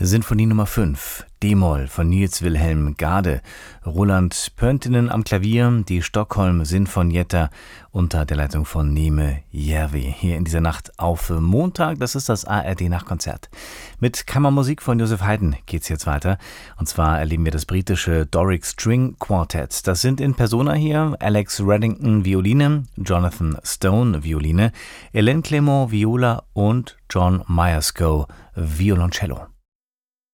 Sinfonie Nummer 5, D-Moll von Nils Wilhelm Gade, Roland Pöntinen am Klavier, die Stockholm Sinfonietta unter der Leitung von Neme Järvi. Hier in dieser Nacht auf Montag, das ist das ARD-Nachtkonzert. Mit Kammermusik von Joseph Haydn geht's jetzt weiter. Und zwar erleben wir das britische Doric String Quartet. Das sind in Persona hier Alex Reddington Violine, Jonathan Stone Violine, Hélène Clément Viola und John Myerscough Violoncello.